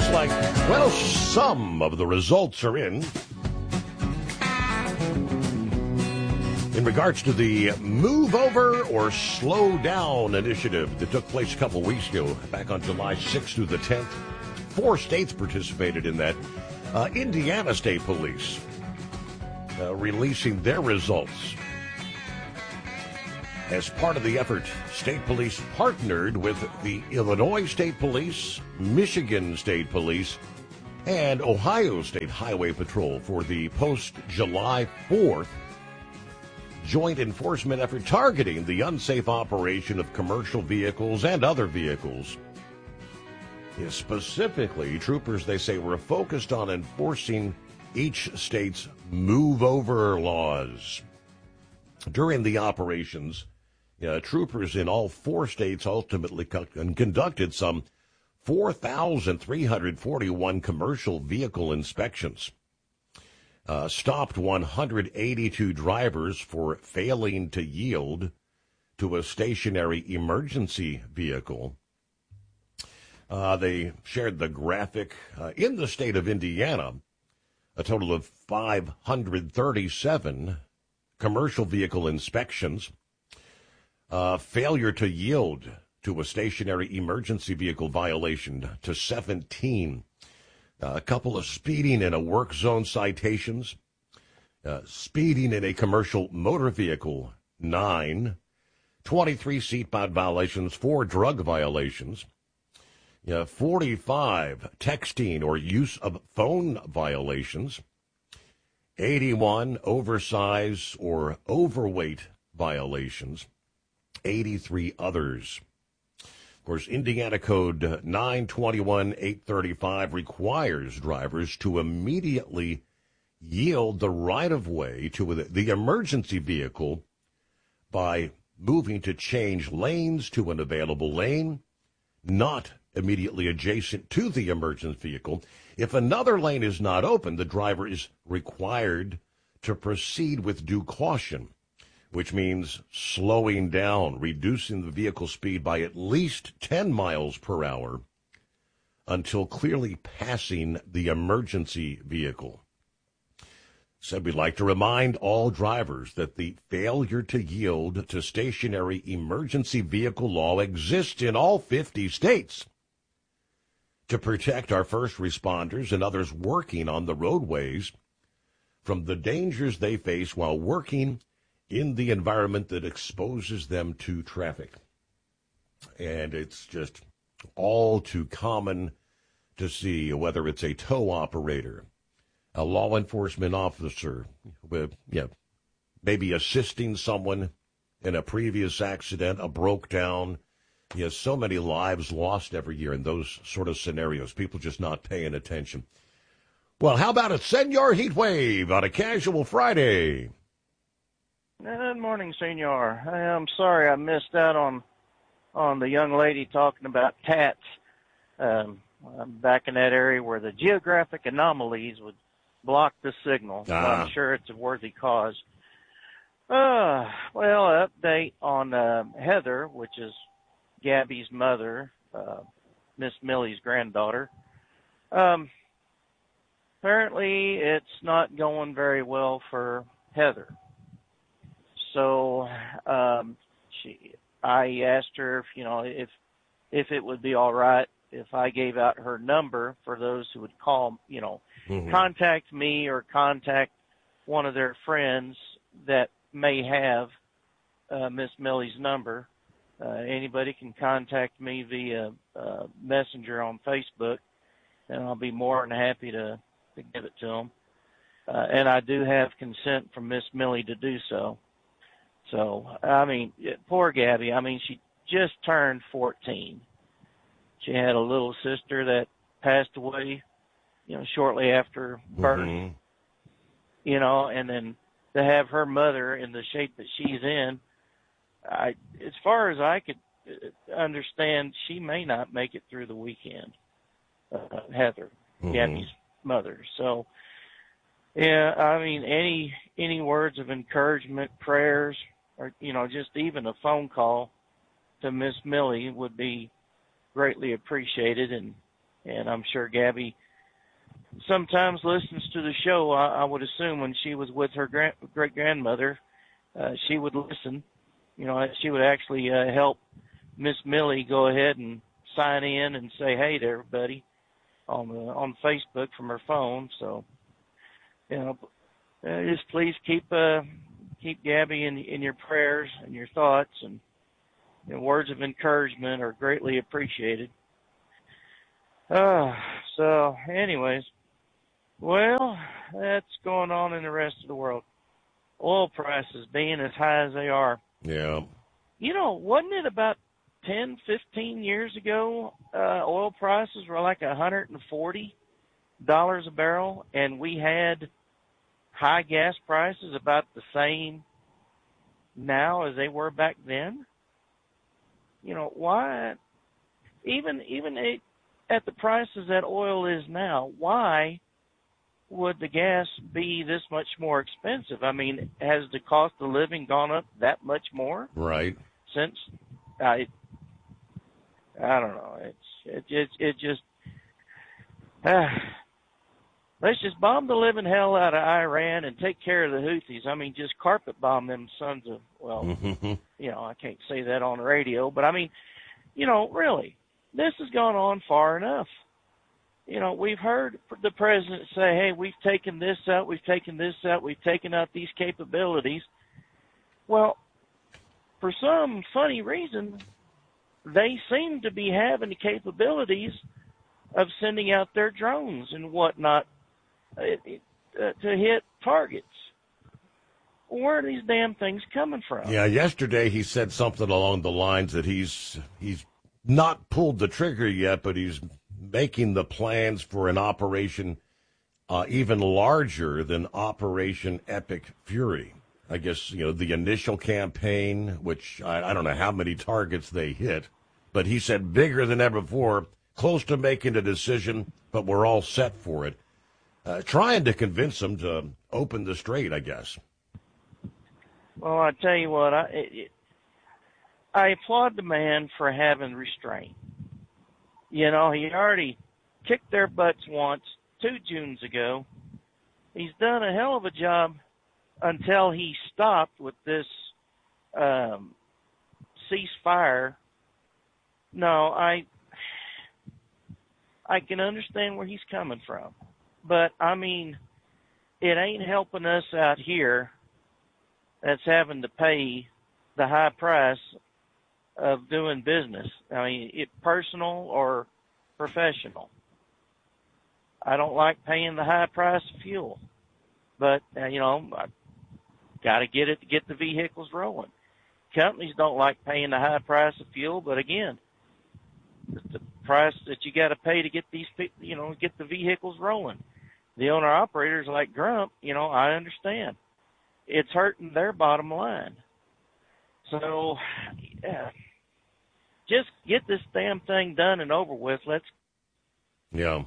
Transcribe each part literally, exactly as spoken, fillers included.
looks like, well, some of the results are in. In regards to the Move Over or Slow Down initiative that took place a couple weeks ago, back on July sixth through the tenth, four states participated in that. Uh, Indiana State Police uh, releasing their results. As part of the effort, state police partnered with the Illinois State Police, Michigan State Police, and Ohio State Highway Patrol for the post-July fourth joint enforcement effort targeting the unsafe operation of commercial vehicles and other vehicles. Yeah, specifically, troopers, they say, were focused on enforcing each state's move-over laws. During the operations, uh, troopers in all four states ultimately co- conducted some four thousand three hundred forty-one commercial vehicle inspections. Uh, stopped one hundred eighty-two drivers for failing to yield to a stationary emergency vehicle. Uh, they shared the graphic. Uh, in the state of Indiana, a total of five hundred thirty-seven commercial vehicle inspections. Uh, failure to yield to a stationary emergency vehicle violation to seventeen. Uh, a couple of speeding in a work zone citations, uh, speeding in a commercial motor vehicle, nine, twenty-three seatbelt violations, four drug violations, uh, forty-five texting or use of phone violations, eighty-one oversize or overweight violations, eighty-three others. Of course, Indiana Code nine twenty-one dash eight thirty-five requires drivers to immediately yield the right-of-way to the emergency vehicle by moving to change lanes to an available lane, not immediately adjacent to the emergency vehicle. If another lane is not open, the driver is required to proceed with due caution, which means slowing down, reducing the vehicle speed by at least ten miles per hour until clearly passing the emergency vehicle. Said we'd like to remind all drivers that the failure to yield to stationary emergency vehicle law exists in all fifty states to protect our first responders and others working on the roadways from the dangers they face while working in the environment that exposes them to traffic. And it's just all too common to see, whether it's a tow operator, a law enforcement officer, with, yeah, maybe assisting someone in a previous accident, a broke down. Yes, so many lives lost every year in those sort of scenarios, people just not paying attention. Well, how about a Senor Heat Wave on a casual Friday? Good morning, Senor. I'm sorry I missed out on on the young lady talking about cats. Um, I'm back in that area where the geographic anomalies would block the signal. So Ah. I'm sure it's a worthy cause. Uh, well, an update on uh, Heather, which is Gabby's mother, uh, Miss Millie's granddaughter. Um, apparently, it's not going very well for Heather. So um, she, I asked her if you know if if it would be all right if I gave out her number for those who would call, you know, mm-hmm. contact me or contact one of their friends that may have uh, Miss Millie's number. Uh, anybody can contact me via uh, Messenger on Facebook, and I'll be more than happy to, to give it to them. Uh, and I do have consent from Miss Millie to do so. So, I mean, poor Gabby. I mean, she just turned fourteen. She had a little sister that passed away, you know, shortly after birth. Mm-hmm. You know, and then to have her mother in the shape that she's in, I, as far as I could understand, she may not make it through the weekend. Uh, Heather, mm-hmm. Gabby's mother. So, yeah, I mean, any any words of encouragement, prayers, or, you know, just even a phone call to Miss Millie would be greatly appreciated. And And I'm sure Gabby sometimes listens to the show. I, I would assume when she was with her grand, great-grandmother, uh, she would listen. You know, she would actually uh, help Miss Millie go ahead and sign in and say hey to everybody on the, on Facebook from her phone. So, you know, uh, just please keep uh, keep Gabby in in your prayers and your thoughts, and, and words of encouragement are greatly appreciated. Uh, so, anyways, well, that's going on in the rest of the world. Oil prices being as high as they are. Yeah. You know, wasn't it about ten, fifteen years ago, uh, oil prices were like one hundred forty dollars a barrel, and we had high gas prices about the same now as they were back then? You know, why, even, even it, at the prices that oil is now, why would the gas be this much more expensive? I mean, has the cost of living gone up that much more? Right. Since, I, I don't know. It's it it, it just uh, let's just bomb the living hell out of Iran and take care of the Houthis. I mean, just carpet bomb them sons of, well, Mm-hmm. you know, I can't say that on the radio, but I mean, you know, really, this has gone on far enough. You know, we've heard the president say, hey, we've taken this out, we've taken this out, we've taken out these capabilities. Well, for some funny reason, they seem to be having the capabilities of sending out their drones and whatnot uh, uh, to hit targets. Where are these damn things coming from? Yeah, yesterday he said something along the lines that he's he's not pulled the trigger yet, but he's making the plans for an operation uh, even larger than Operation Epic Fury. I guess, you know, the initial campaign, which I, I don't know how many targets they hit, but he said bigger than ever before, close to making a decision, but we're all set for it. Uh, trying to convince them to open the strait, I guess. Well, I tell you what, I it, it, I applaud the man for having restraint. You know, he already kicked their butts once, two Junes ago. He's done a hell of a job until he stopped with this um, ceasefire. No, I I can understand where he's coming from. But, I mean, it ain't helping us out here that's having to pay the high price of doing business. I mean, it personal or professional. I don't like paying the high price of fuel, but uh, you know, I got to get it to get the vehicles rolling. Companies don't like paying the high price of fuel, but again, the price that you got to pay to get these, you know, get the vehicles rolling. The owner operators like Grump, you know, I understand. It's hurting their bottom line. So, yeah, just get this damn thing done and over with. Let's. Yeah.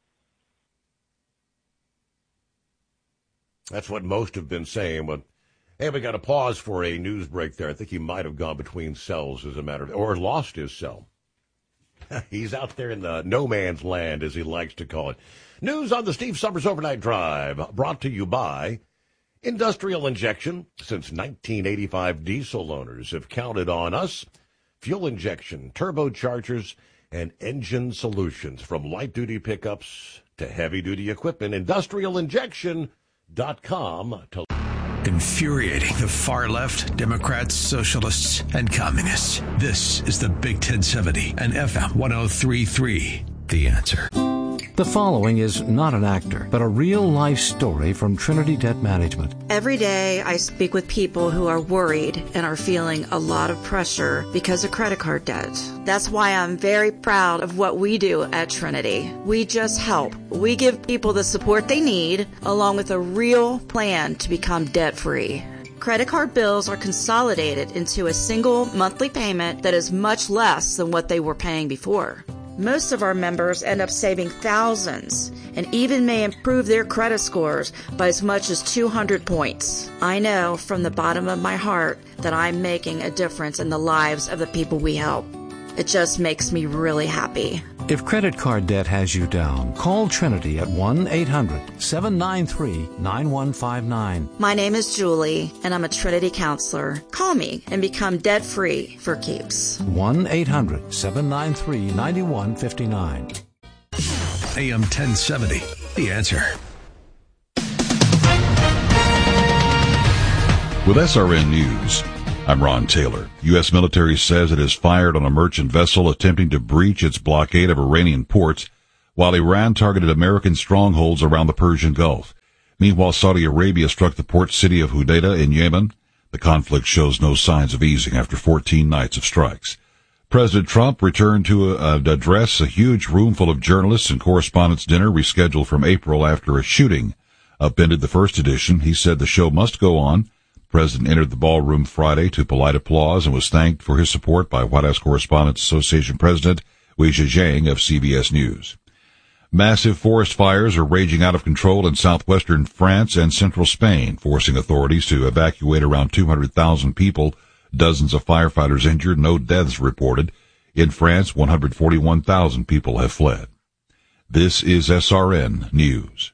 That's what most have been saying. But, hey, we got to pause for a news break there. I think he might have gone between cells, as a matter of, or lost his cell. He's out there in the no man's land, as he likes to call it. News on the Steve Summers Overnight Drive, brought to you by Industrial Injection. Since nineteen eighty-five, diesel owners have counted on us. Fuel injection, turbochargers, and engine solutions, from light-duty pickups to heavy-duty equipment. industrial injection dot com. To- Infuriating the far left, Democrats, socialists, and communists. This is the Big ten seventy and F M one oh three point three. The Answer. The following is not an actor, but a real-life story from Trinity Debt Management. Every day I speak with people who are worried and are feeling a lot of pressure because of credit card debt. That's why I'm very proud of what we do at Trinity. We just help. We give people the support they need, along with a real plan to become debt-free. Credit card bills are consolidated into a single monthly payment that is much less than what they were paying before. Most of our members end up saving thousands and even may improve their credit scores by as much as two hundred points. I know from the bottom of my heart that I'm making a difference in the lives of the people we help. It just makes me really happy. If credit card debt has you down, call Trinity at one eight hundred seven nine three nine one five nine. My name is Julie, and I'm a Trinity counselor. Call me and become debt-free for keeps. one eight hundred seven nine three nine one five nine. A M ten seventy, The Answer. With S R N News, I'm Ron Taylor. U S military says it has fired on a merchant vessel attempting to breach its blockade of Iranian ports, while Iran targeted American strongholds around the Persian Gulf. Meanwhile, Saudi Arabia struck the port city of Hodeidah in Yemen. The conflict shows no signs of easing after fourteen nights of strikes. President Trump returned to uh, address a huge room full of journalists and correspondents' dinner rescheduled from April after a shooting upended the first edition. He said the show must go on. The president entered the ballroom Friday to polite applause and was thanked for his support by White House Correspondents Association President Weijia Jiang of C B S News. Massive forest fires are raging out of control in southwestern France and central Spain, forcing authorities to evacuate around two hundred thousand people. Dozens of firefighters injured, no deaths reported. In France, one hundred forty-one thousand people have fled. This is S R N News.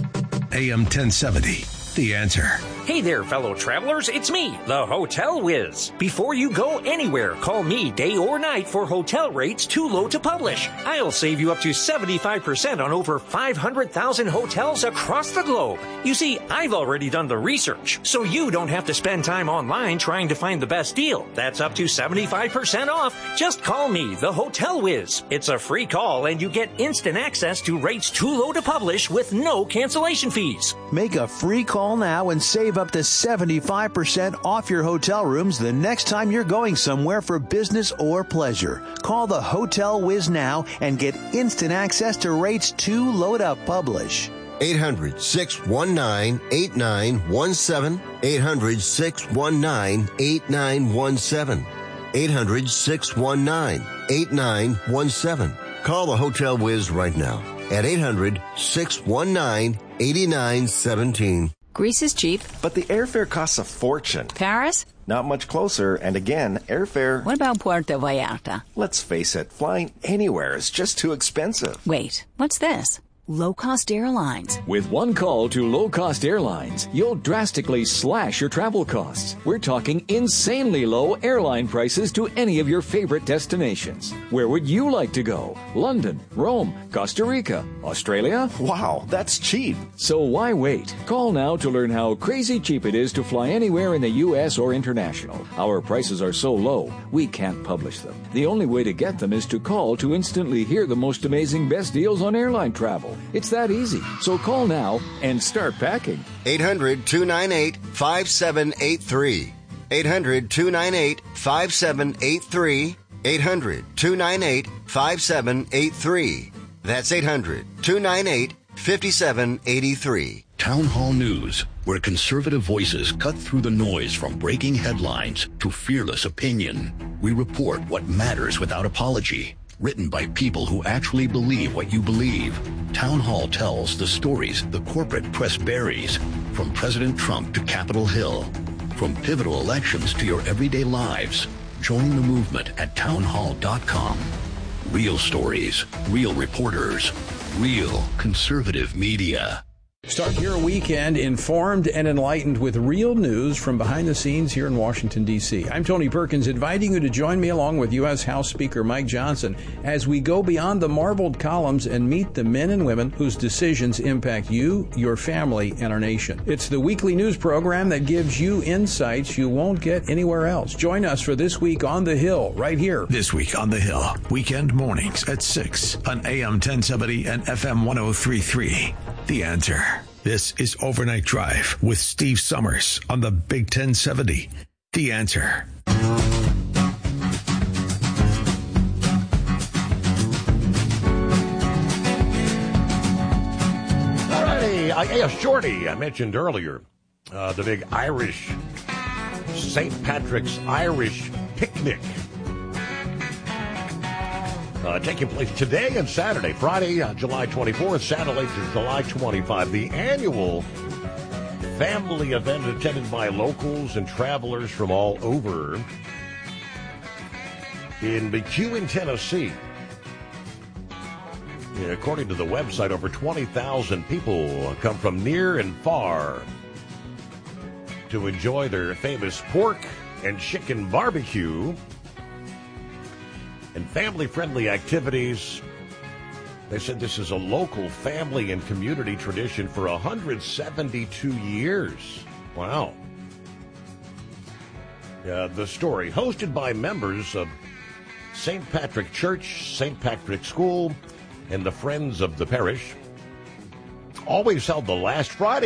A M ten seventy, The Answer. Hey there, fellow travelers. It's me, the Hotel Whiz. Before you go anywhere, call me day or night for hotel rates too low to publish. I'll save you up to seventy-five percent on over five hundred thousand hotels across the globe. You see, I've already done the research, so you don't have to spend time online trying to find the best deal. That's up to seventy-five percent off. Just call me, the Hotel Whiz. It's a free call, and you get instant access to rates too low to publish with no cancellation fees. Make a free call now and save up to seventy-five percent off your hotel rooms the next time you're going somewhere for business or pleasure. Call the Hotel Whiz now and get instant access to rates too low to publish. eight hundred, six one nine, eight nine one seven. eight hundred, six one nine, eight nine one seven. eight hundred, six one nine, eight nine one seven. Call the Hotel Whiz right now at eight hundred, six one nine, eight nine one seven. Greece is cheap. But the airfare costs a fortune. Paris? Not much closer, and again, airfare... What about Puerto Vallarta? Let's face it, flying anywhere is just too expensive. Wait, what's this? Low-cost airlines. With one call to low-cost airlines, you'll drastically slash your travel costs. We're talking insanely low airline prices to any of your favorite destinations. Where would you like to go? London, Rome, Costa Rica, Australia? Wow, that's cheap. So why wait? Call now to learn how crazy cheap it is to fly anywhere in the U S or international. Our prices are so low, we can't publish them. The only way to get them is to call to instantly hear the most amazing best deals on airline travel. It's that easy. So call now and start packing. eight hundred, two nine eight, five seven eight three. eight hundred, two nine eight, five seven eight three. eight hundred, two nine eight, five seven eight three. That's eight hundred, two nine eight, five seven eight three. Town Hall News, where conservative voices cut through the noise from breaking headlines to fearless opinion. We report what matters without apology. Written by people who actually believe what you believe. Town Hall tells the stories the corporate press buries, from President Trump to Capitol Hill, from pivotal elections to your everyday lives. Join the movement at town hall dot com. Real stories, real reporters, real conservative media. Start your weekend informed and enlightened with real news from behind the scenes here in Washington, D C I'm Tony Perkins, inviting you to join me along with U S House Speaker Mike Johnson as we go beyond the marbled columns and meet the men and women whose decisions impact you, your family, and our nation. It's the weekly news program that gives you insights you won't get anywhere else. Join us for This Week on the Hill, right here. This Week on the Hill, weekend mornings at six on A M ten seventy and F M ten thirty-three. The Answer. This is Overnight Drive with Steve Summers on the Big ten seventy. The Answer. Alrighty, uh, yeah, Shorty, I mentioned earlier, uh, the big Irish, Saint Patrick's Irish Picnic. Uh, taking place today and Saturday, Friday, uh, July twenty-fourth, Saturday, July twenty-fifth. The annual family event attended by locals and travelers from all over. in McEwen, Tennessee. Yeah, according to the website, over twenty thousand people come from near and far to enjoy their famous pork and chicken barbecue and family-friendly activities. They said this is a local family and community tradition for one hundred seventy-two years. Wow. Uh, the story, hosted by members of Saint Patrick Church, Saint Patrick School, and the Friends of the Parish, always held the last Friday